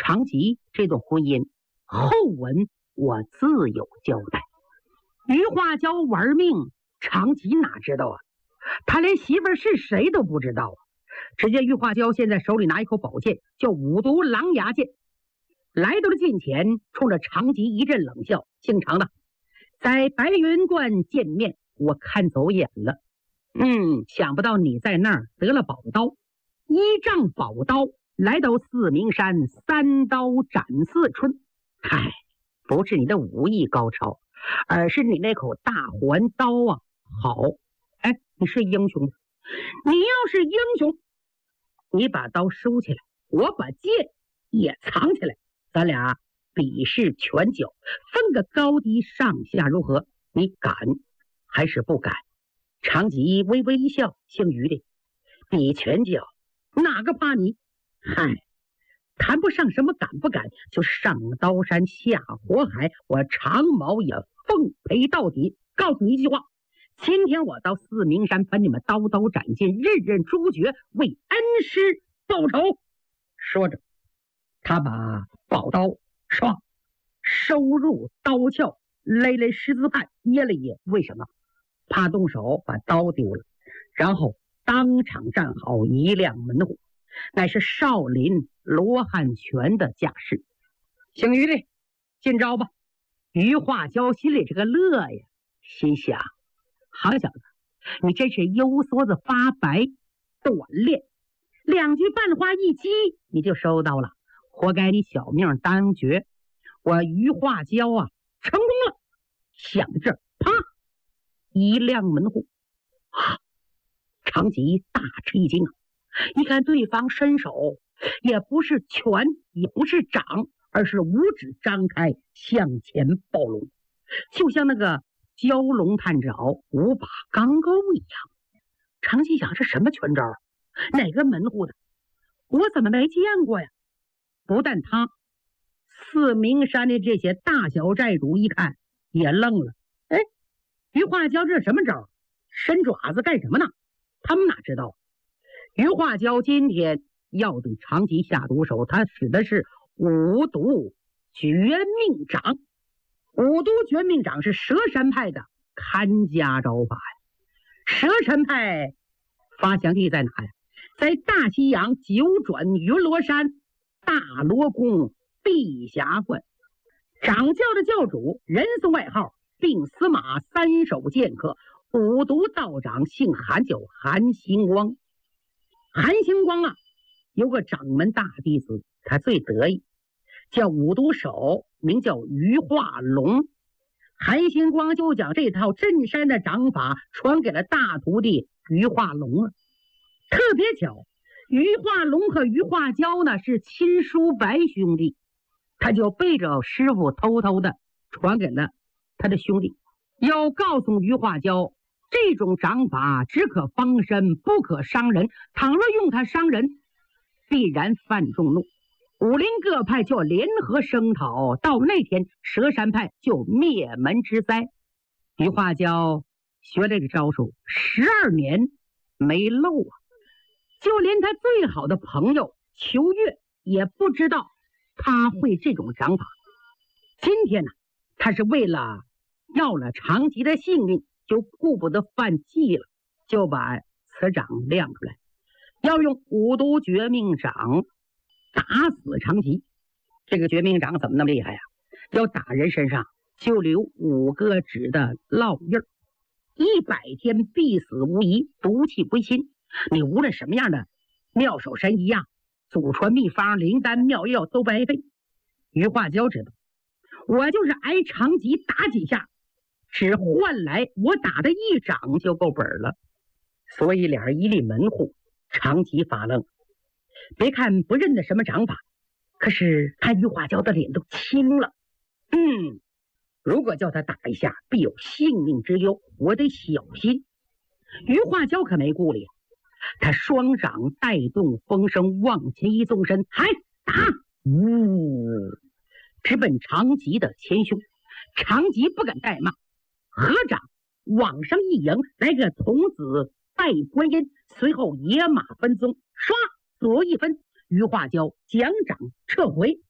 长吉这段婚姻后文我自有交代。于化娇玩命，长吉哪知道啊？他连媳妇儿是谁都不知道啊！只见于化娇现在手里拿一口宝剑，叫五毒狼牙剑，来到了近前，冲着长吉一阵冷笑：“姓长的，在白云观见面，我看走眼了。想不到你在那儿得了宝刀，依仗宝刀来到四明山，三刀斩四春。嗨，不是你的武艺高超，而是你那口大环刀啊好。你是英雄，你要是英雄，你把刀收起来，我把剑也藏起来，咱俩比试拳脚，分个高低上下，如何？你敢还是不敢？”长吉微微一笑：“姓于的，比拳脚，哪个怕你？嗨，谈不上什么敢不敢，就上刀山下火海，我长矛也奉陪到底。告诉你一句话，今天我到四明山把你们刀刀斩尽，任任诛绝，为恩师报仇。”说着，他把宝刀唰收入刀鞘，勒勒十字畔，捏了捏。为什么？怕动手把刀丢了，然后当场站好一亮门户，乃是少林罗汉拳的架势。姓于的，进招吧。于化娇心里这个乐呀，心想：好小子，你真是悠梭子发白，短练，两句半话一击你就收到了，活该你小命当绝。我于化娇啊，成功了。想到这儿，啪一亮门户，长吉大吃一惊啊！一看对方伸手，也不是拳，也不是掌，而是五指张开向前抱龙，就像那个蛟龙探爪，五把钢钩一样。长吉想，这什么拳招？哪个门户的？我怎么没见过呀？不但他，四明山的这些大小寨主一看也愣了。于化娇这什么招？伸爪子干什么呢？他们哪知道？于化娇今天要对长吉下毒手，他使的是五毒绝命掌。五毒绝命掌是蛇山派的看家招法呀。蛇山派发祥地在哪呀？在大西洋九转云罗山大罗宫碧霞观。掌教的教主人送外号并司马三手剑客，五毒道长姓韩，叫韩星光。韩星光啊，有个掌门大弟子，他最得意，叫五毒手，名叫于化龙。韩星光就将这套镇山的掌法传给了大徒弟于化龙了。特别巧，于化龙和于化娇呢是亲叔白兄弟，他就背着师傅偷偷的传给了他的兄弟，要告诉于化娇，这种掌法只可防身，不可伤人，倘若用它伤人，必然犯众怒。武林各派就要联合声讨，到那天蛇山派就灭门之灾。于化娇学这个招数12年没漏啊，就连他最好的朋友裘月也不知道他会这种掌法。今天呢，他是为了要了长吉的性命，就顾不得犯忌了，就把此掌亮出来，要用五毒绝命掌打死长吉。这个绝命掌怎么那么厉害呀？要打人身上就留5个指的烙印，100天必死无疑，毒气归心。你无论什么样的妙手神医啊，祖传秘方灵丹妙药都白费。于化娇知道，我就是挨长吉打几下，只换来我打的一掌就够本了。所以俩人一立门户，长吉发愣。别看不认得什么掌法，可是看于化娇的脸都青了。如果叫他打一下，必有性命之忧，我得小心。于化娇可没顾虑，他双掌带动风声往前一纵身，还打！直奔长吉的前胸。长吉不敢怠慢，合掌往上一迎，来个童子拜观音，随后野马分鬃，唰左一分，于化娇将掌撤回，